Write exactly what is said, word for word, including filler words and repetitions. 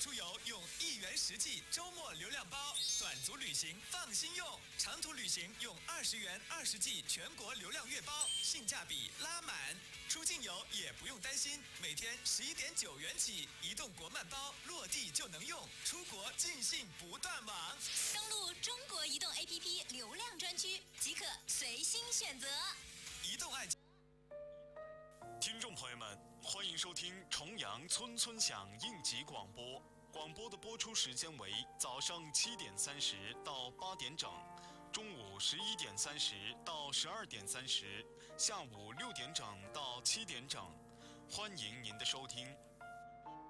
出游用一元实际周末流量包，短途旅行放心用，长途旅行用二十元二十 G 全国流量月包，性价比拉满。出境游也不用担心，每天十一点九元起，移动国漫包落地就能用，出国尽兴不断网。 登录中国移动 A P P 流量专区即可随心选择。 移动爱。 听众朋友们，欢迎收听重阳村村响应急广播。广播的播出时间为早上七点三十到八点整，中午十一点三十到十二点三十，下午六点整到七点整。欢迎您的收听。